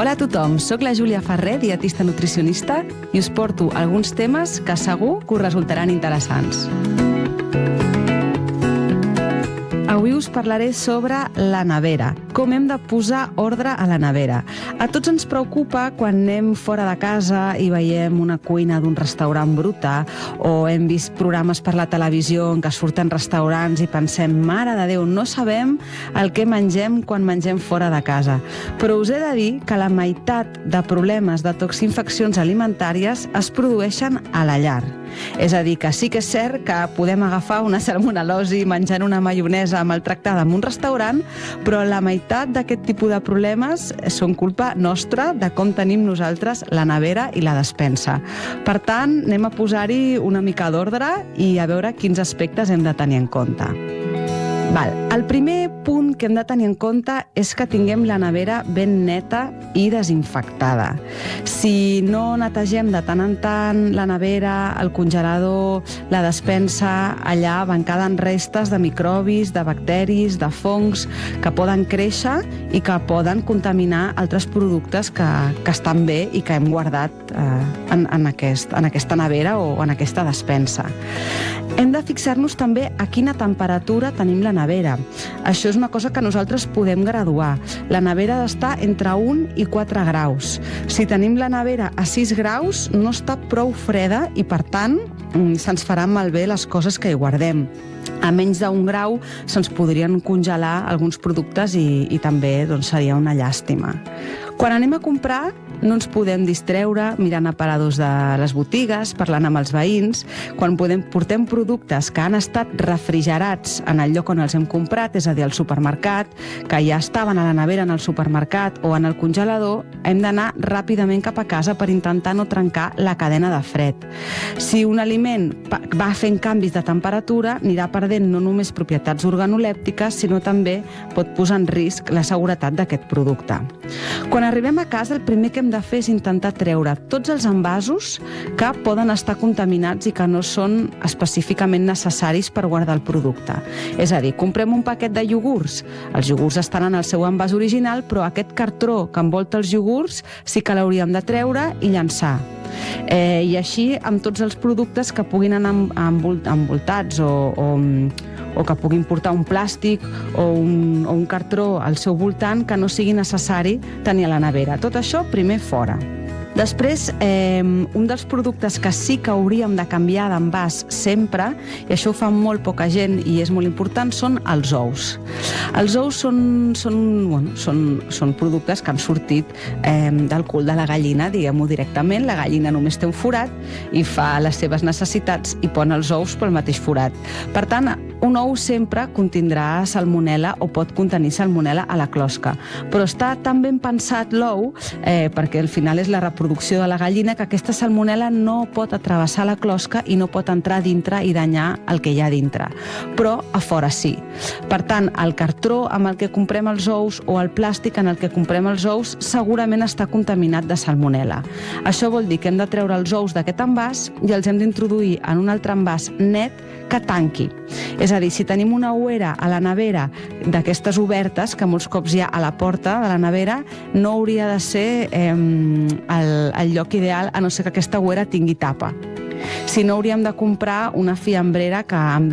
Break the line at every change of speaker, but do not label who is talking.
Hola a tothom, soc la Júlia Ferrer, dietista nutricionista, i us porto alguns temes que segur que us resultaran interessants. Avui us parlaré sobre la nevera, com hem de posar ordre a la nevera. A tots ens preocupa quan anem fora de casa i veiem una cuina d'un restaurant bruta o hem vist programes per la televisió en què surten restaurants i pensem, mare de Déu, no sabem el que mengem quan mengem fora de casa. Però us he de dir que la meitat de problemes de toxinfeccions alimentàries es produeixen a la llar. És a dir, que sí que és cert que podem agafar una salmonel·losi menjant una maionesa maltractada en un restaurant, però la meitat d'aquest tipus de problemes són culpa nostra de com tenim nosaltres la nevera i la despensa. Per tant, anem a posar-hi una mica d'ordre i a veure quins aspectes hem de tenir en compte. El primer punt que hem de tenir en compte és que tinguem la nevera ben neta i desinfectada. Si no netegem de tant en tant la nevera, el congelador, la despensa, allà van quedant restes de microbis, de bacteris, de fongs que poden créixer i que poden contaminar altres productes que estan bé i que hem guardat en aquesta nevera o en aquesta despensa. Hem de fixar-nos també a quina temperatura tenim la nevera. Això és una cosa que nosaltres podem graduar. La nevera ha d'estar entre 1 i 4 graus. Si tenim la nevera a 6 graus, no està prou freda i, per tant, se'ns faran malbé les coses que hi guardem. A menys d'1 grau se'ns podrien congelar alguns productes i també seria una llàstima. Quan anem a comprar, no ens podem distreure mirant aparadors de les botigues, parlant amb els veïns. Quan portem productes que han estat refrigerats en el lloc on els hem comprat, és a dir, al supermercat, que ja estaven a la nevera en el supermercat o en el congelador, hem d'anar ràpidament cap a casa per intentar no trencar la cadena de fred. Si un aliment va fent canvis de temperatura, anirà perdent no només propietats organolèptiques, sinó també pot posar en risc la seguretat d'aquest producte. Quan arribem a casa, el primer que hem de fer és intentar treure tots els envasos que poden estar contaminats i que no són específicament necessaris per guardar el producte. És a dir, comprem un paquet de iogurts. Els iogurts estan en el seu envàs original, però aquest cartró que envolta els iogurts sí que l'hauríem de treure i llançar. I així amb tots els productes que puguin anar envoltats o que puguin portar un plàstic o un cartró al seu voltant que no sigui necessari tenir a la nevera. Tot això primer fora. Després, un dels productes que sí que hauríem de canviar d'envàs sempre, i això ho fa molt poca gent i és molt important, són els ous. Els ous són productes que han sortit del cul de la gallina, diguem-ho directament. La gallina només té un forat i fa les seves necessitats i pon els ous pel mateix forat. Per tant, un ou sempre contindrà salmonel·la o pot contenir salmonel·la a la closca. Però està tan ben pensat l'ou, perquè al final és la reproducció de la gallina, que aquesta salmonel·la no pot travessar la closca i no pot entrar dintre i danyar el que hi ha dintre. Però a fora sí. Per tant, el cartró amb el que comprem els ous o el plàstic en el que comprem els ous segurament està contaminat de salmonel·la. Això vol dir que hem de treure els ous d'aquest envàs i els hem d'introduir en un altre envàs net que tanqui. És a dir, si tenim una ouera a la nevera d'aquestes obertes, que molts cops hi ha a la porta de la nevera, no hauria de ser el lloc ideal, a no ser que aquesta ouera tingui tapa. Si no, hauríem de comprar una fiambrera que